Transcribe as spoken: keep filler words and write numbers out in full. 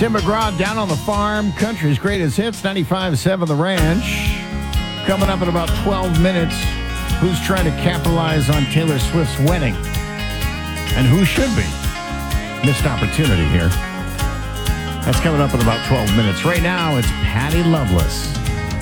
Tim McGraw, Down on the Farm, country's greatest hits, ninety-five point seven The Ranch. Coming up in about twelve minutes, who's trying to capitalize on Taylor Swift's wedding? And who should be? Missed opportunity here. That's coming up in about twelve minutes. Right now, it's Patty Loveless.